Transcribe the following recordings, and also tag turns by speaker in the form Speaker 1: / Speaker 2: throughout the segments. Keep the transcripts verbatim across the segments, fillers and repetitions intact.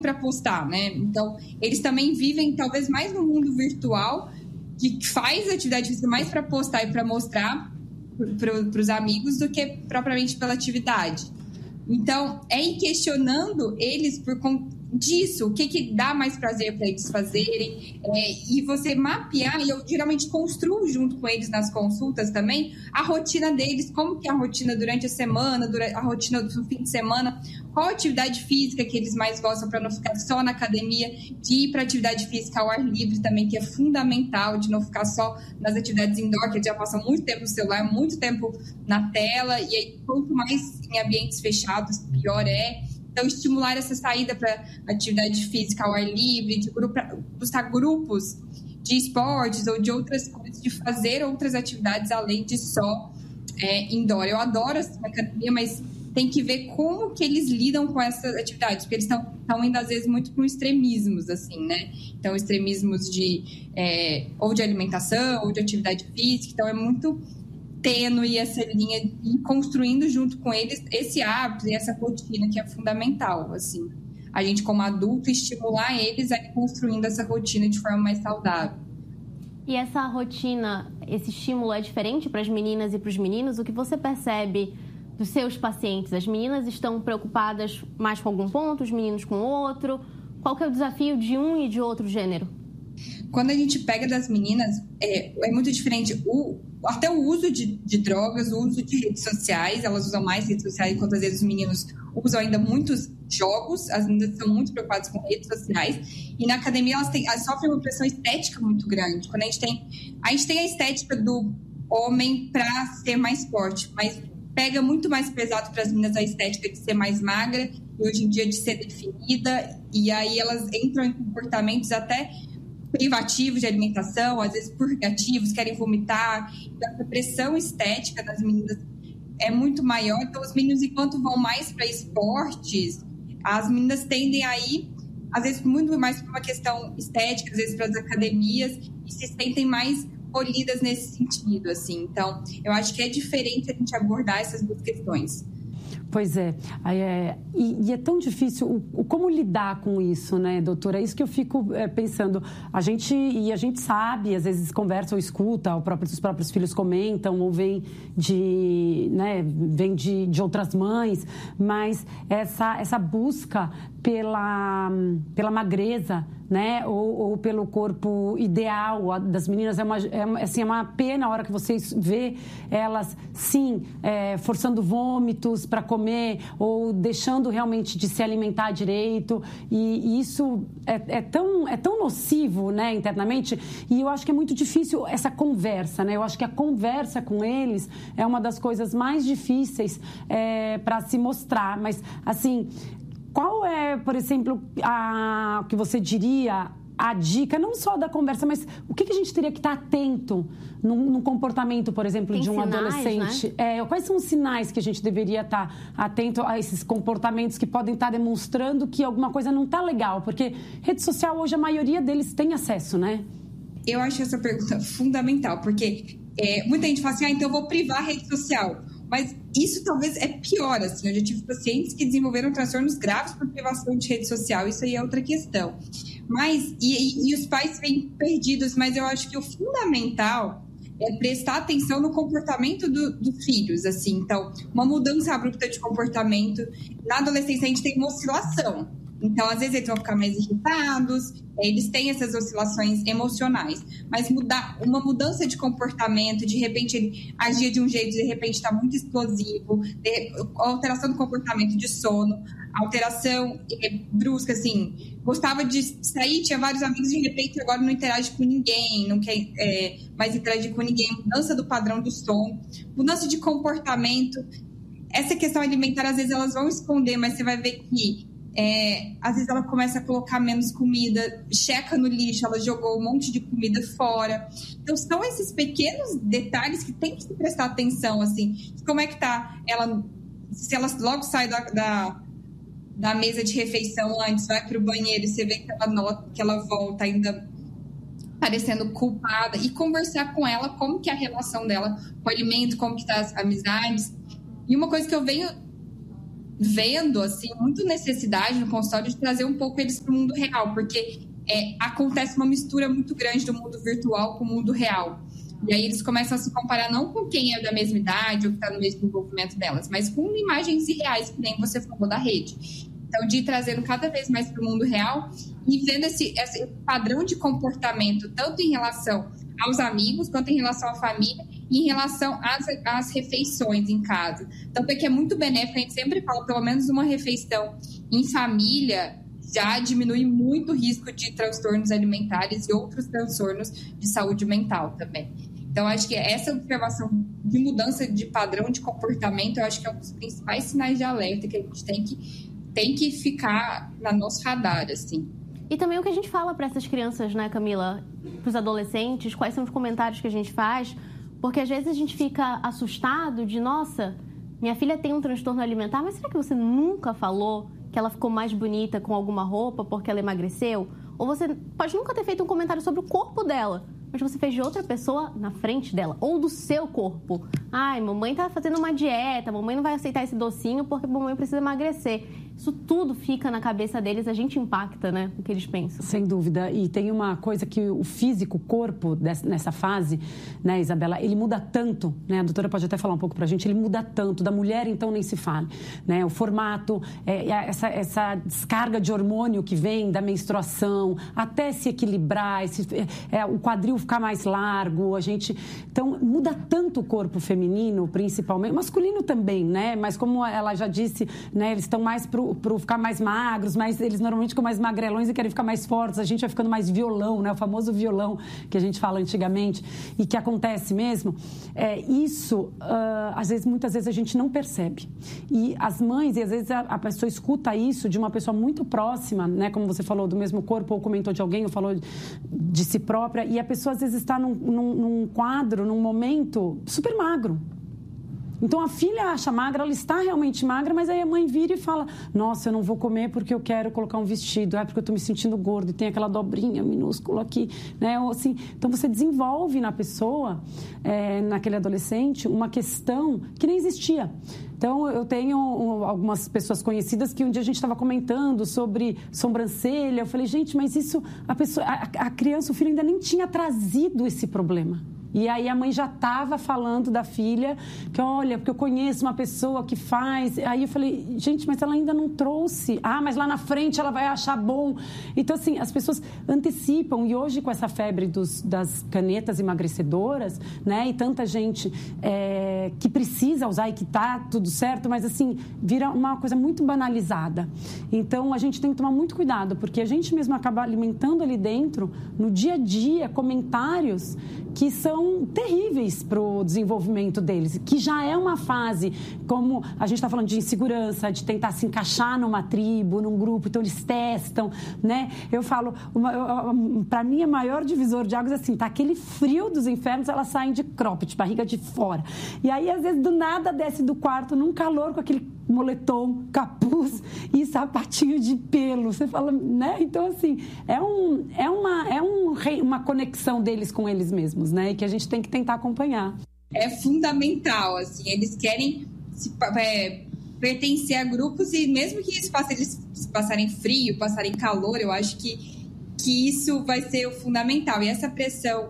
Speaker 1: para postar, né? Então, eles também vivem talvez mais no mundo virtual, que faz atividade física mais para postar e para mostrar para os amigos do que propriamente pela atividade. Então, é ir questionando eles por conta disso, o que, que dá mais prazer para eles fazerem, é, e você mapear, e eu geralmente construo junto com eles nas consultas também, a rotina deles, como que é a rotina durante a semana, durante a rotina do fim de semana, qual atividade física que eles mais gostam para não ficar só na academia, de ir para atividade física ao ar livre também, que é fundamental, de não ficar só nas atividades indoor, que eles já passam muito tempo no celular, muito tempo na tela, e aí quanto mais em ambientes fechados, pior é. Então, estimular essa saída para atividade física ao ar livre, de grupo, buscar grupos de esportes ou de outras coisas, de fazer outras atividades além de só é, indoor. Eu adoro essa academia, mas tem que ver como que eles lidam com essas atividades, porque eles estão indo, às vezes, muito com extremismos, assim, né? Então, extremismos de, é, ou de alimentação, ou de atividade física. Então, é muito tênue essa linha e construindo junto com eles esse hábito e essa rotina que é fundamental, assim. A gente, como adulto, estimular eles a ir construindo essa rotina de forma mais saudável.
Speaker 2: E essa rotina, esse estímulo é diferente para as meninas e para os meninos? O que você percebe dos seus pacientes? As meninas estão preocupadas mais com algum ponto, os meninos com outro? Qual que é o desafio de um e de outro gênero?
Speaker 1: Quando a gente pega das meninas, é, é muito diferente. O, até o uso de, de drogas, o uso de redes sociais, elas usam mais redes sociais, enquanto às vezes os meninos usam ainda muitos jogos. As meninas são muito preocupadas com redes sociais. E na academia elas, têm, elas sofrem uma pressão estética muito grande. Quando a gente tem a, gente tem a estética do homem para ser mais forte, mas pega muito mais pesado para as meninas a estética de ser mais magra e hoje em dia de ser definida. E aí elas entram em comportamentos até privativos de alimentação, às vezes purgativos, querem vomitar. Então, a pressão estética das meninas é muito maior. Então, os meninos, enquanto vão mais para esportes, as meninas tendem a ir, às vezes, muito mais para uma questão estética, às vezes para as academias, e se sentem mais polidas nesse sentido, assim. Então, eu acho que é diferente a gente abordar essas duas questões.
Speaker 3: Pois é, é e, e é tão difícil, o, o, como lidar com isso, né, doutora? É isso que eu fico é, pensando. A gente, e a gente sabe, às vezes conversa ou escuta, o próprio, os próprios filhos comentam, ou vem de, né, vem de, de outras mães, mas essa, essa busca pela, pela magreza, né, ou, ou pelo corpo ideal das meninas, é uma, é, assim, é uma pena a hora que vocês vê elas, sim, é, forçando vômitos para comer, ou deixando realmente de se alimentar direito, e, e isso é, é, tão, é tão nocivo, né, internamente, e eu acho que é muito difícil essa conversa, né, eu acho que a conversa com eles é uma das coisas mais difíceis é, para se mostrar, mas, assim, qual é, por exemplo, a, o que você diria, a dica, não só da conversa, mas o que, que a gente teria que estar atento no, no comportamento, por exemplo,
Speaker 2: Tem
Speaker 3: de um
Speaker 2: sinais,
Speaker 3: adolescente?
Speaker 2: Né?
Speaker 3: É, quais são os sinais que a gente deveria estar atento a esses comportamentos que podem estar demonstrando que alguma coisa não está legal? Porque rede social, hoje, a maioria deles tem acesso, né?
Speaker 1: Eu acho essa pergunta fundamental, porque é, muita gente fala assim, ah, então eu vou privar a rede social. Mas isso talvez é pior, assim. Eu já tive pacientes que desenvolveram transtornos graves por privação de rede social. Isso aí é outra questão. Mas, e, e os pais vêm perdidos, mas eu acho que o fundamental é prestar atenção no comportamento dos do filhos, assim. Então, uma mudança abrupta de comportamento. Na adolescência, a gente tem uma oscilação. Então, às vezes, eles vão ficar mais irritados, eles têm essas oscilações emocionais. Mas mudar, uma mudança de comportamento, de repente ele agia de um jeito, de repente está muito explosivo, de, alteração do comportamento de sono, alteração é, brusca, assim, gostava de sair, tinha vários amigos, de repente agora não interage com ninguém, não quer é, mais interagir com ninguém, mudança do padrão do sono, mudança de comportamento. Essa questão alimentar, às vezes elas vão esconder, mas você vai ver que É, às vezes ela começa a colocar menos comida, checa no lixo, ela jogou um monte de comida fora. Então são esses pequenos detalhes que tem que se prestar atenção, assim, como é que tá ela, se ela logo sai da, da, da mesa de refeição antes, vai para o banheiro e você vê que ela nota, que ela volta ainda parecendo culpada, e conversar com ela como que é a relação dela com o alimento, como que tá as amizades. E uma coisa que eu venho vendo, assim, muito necessidade no consultório de trazer um pouco eles para o mundo real, porque é, acontece uma mistura muito grande do mundo virtual com o mundo real. E aí eles começam a se comparar não com quem é da mesma idade ou que está no mesmo envolvimento delas, mas com imagens irreais, que nem você falou da rede. Então, de ir trazendo cada vez mais para o mundo real e vendo esse, esse padrão de comportamento, tanto em relação aos amigos, quanto em relação à família e em relação às, às refeições em casa. Tanto é que é muito benéfico, a gente sempre fala, pelo menos uma refeição em família já diminui muito o risco de transtornos alimentares e outros transtornos de saúde mental também. Então, acho que essa observação de mudança de padrão de comportamento, eu acho que é um dos principais sinais de alerta que a gente tem que, tem que ficar no nosso radar, assim.
Speaker 2: E também o que a gente fala para essas crianças, né, Camila? Para os adolescentes, quais são os comentários que a gente faz? Porque às vezes a gente fica assustado de, nossa, minha filha tem um transtorno alimentar, mas será que você nunca falou que ela ficou mais bonita com alguma roupa porque ela emagreceu? Ou você pode nunca ter feito um comentário sobre o corpo dela, mas você fez de outra pessoa na frente dela, ou do seu corpo. Ai, mamãe tá fazendo uma dieta, mamãe não vai aceitar esse docinho porque mamãe precisa emagrecer. Isso tudo fica na cabeça deles, a gente impacta, né, o que eles pensam.
Speaker 3: Sem dúvida. E tem uma coisa que o físico, o corpo, nessa fase, né, Isabela, ele muda tanto, né, a doutora pode até falar um pouco pra gente, ele muda tanto, da mulher então nem se fala, né, o formato, é, essa, essa descarga de hormônio que vem da menstruação, até se equilibrar, esse, é, o quadril ficar mais largo, a gente... Então, muda tanto o corpo feminino, principalmente, masculino também, né, mas como ela já disse, né, eles estão mais pro para ficar mais magros, mas eles normalmente ficam mais magrelões e querem ficar mais fortes, a gente vai ficando mais violão, né? O famoso violão que a gente fala antigamente e que acontece mesmo. É, isso, uh, às vezes, muitas vezes a gente não percebe. E as mães, e às vezes a, a pessoa escuta isso de uma pessoa muito próxima, né? Como você falou, do mesmo corpo, ou comentou de alguém, ou falou de, de si própria, e a pessoa às vezes está num, num, num quadro, num momento super magro. Então, a filha acha magra, ela está realmente magra, mas aí a mãe vira e fala, nossa, eu não vou comer porque eu quero colocar um vestido, é porque eu estou me sentindo gordo e tem aquela dobrinha minúscula aqui, né? Ou assim, então, você desenvolve na pessoa, é, naquele adolescente, uma questão que nem existia. Então, eu tenho algumas pessoas conhecidas que um dia a gente estava comentando sobre sobrancelha, eu falei, gente, mas isso, a, pessoa, a, a criança, o filho ainda nem tinha trazido esse problema. E aí a mãe já estava falando da filha, que olha, porque eu conheço uma pessoa que faz... Aí eu falei, gente, mas ela ainda não trouxe. Ah, mas lá na frente ela vai achar bom. Então, assim, as pessoas antecipam. E hoje, com essa febre dos, das canetas emagrecedoras, né? E tanta gente é, que precisa usar e que tá tudo certo, mas, assim, vira uma coisa muito banalizada. Então, a gente tem que tomar muito cuidado, porque a gente mesmo acaba alimentando ali dentro, no dia a dia, comentários que são terríveis para o desenvolvimento deles, que já é uma fase, como a gente está falando de insegurança, de tentar se encaixar numa tribo, num grupo, então eles testam, né? Eu falo, para mim, o maior divisor de águas é assim, tá aquele frio dos infernos, elas saem de cropped, barriga de fora. E aí, às vezes, do nada, desce do quarto, num calor, com aquele moletom, capuz e sapatinho de pelo. Você fala, né? Então, assim, é, um, é, uma, é um, uma conexão deles com eles mesmos, né? E que a gente tem que tentar acompanhar.
Speaker 1: É fundamental, assim, eles querem se, é, pertencer a grupos e mesmo que isso faça eles passarem frio, passarem calor, eu acho que, que isso vai ser o fundamental. E essa pressão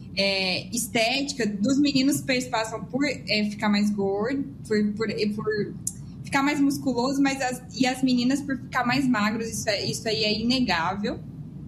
Speaker 1: é, estética dos meninos passam por é, ficar mais gordo, por... por, por ficar mais musculoso, mas as, e as meninas por ficar mais magros, isso, é, isso aí é inegável.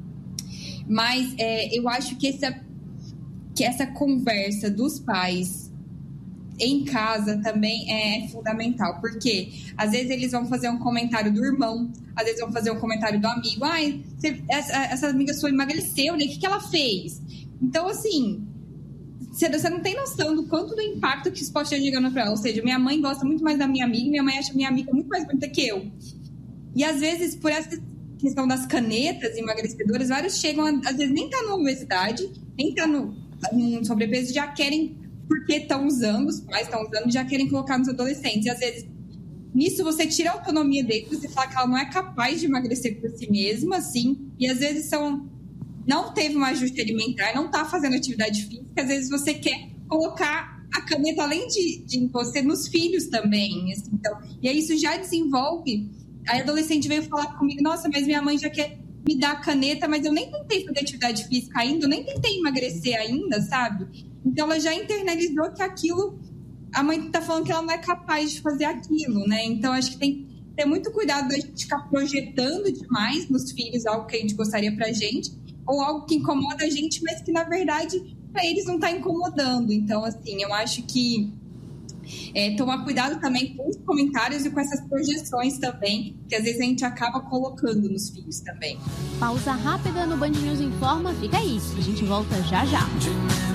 Speaker 1: Mas é, eu acho que essa, que essa conversa dos pais em casa também é fundamental, porque às vezes eles vão fazer um comentário do irmão, às vezes vão fazer um comentário do amigo, ai, você, essa, essa amiga sua emagreceu, né? O que, que ela fez? Então, assim... Você não tem noção do quanto do impacto que isso pode estar chegando para ela. Ou seja, minha mãe gosta muito mais da minha amiga, minha mãe acha minha amiga muito mais bonita que eu. E, às vezes, por essa questão das canetas emagrecedoras, vários chegam, às vezes, nem tá na obesidade, nem tá no, no sobrepeso, já querem, porque estão usando, os pais estão usando, já querem colocar nos adolescentes. E, às vezes, nisso você tira a autonomia dele, você fala que ela não é capaz de emagrecer por si mesma, assim, e, às vezes, são... não teve um ajuste alimentar, não está fazendo atividade física, às vezes você quer colocar a caneta, além de, de você, nos filhos também. Assim, então, e aí isso já desenvolve. Aí a adolescente veio falar comigo, nossa, mas minha mãe já quer me dar a caneta, mas eu nem tentei fazer atividade física ainda, eu nem tentei emagrecer ainda, sabe? Então ela já internalizou que aquilo, a mãe tá falando que ela não é capaz de fazer aquilo, né? Então acho que tem que ter muito cuidado da gente ficar projetando demais nos filhos algo que a gente gostaria pra gente, ou algo que incomoda a gente, mas que na verdade pra eles não tá incomodando. Então assim, eu acho que É, tomar cuidado também com os comentários e com essas projeções também, que às vezes a gente acaba colocando nos filhos também.
Speaker 2: Pausa rápida no Band News Informa, fica aí, a gente volta já já.